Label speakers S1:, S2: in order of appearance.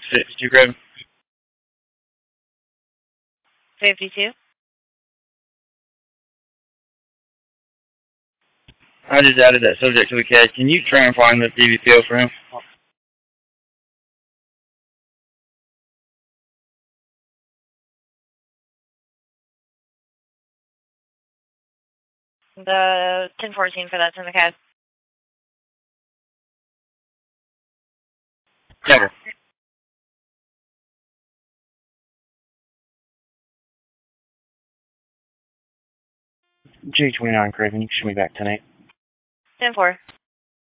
S1: 52 Craven.
S2: 52.
S1: I just added that subject to the CAD. Can you try and find the DVPO for him?
S2: The 1014 for that's in the CAD.
S1: Cover. G29 Craven, you can show me back tonight.
S2: 10-4.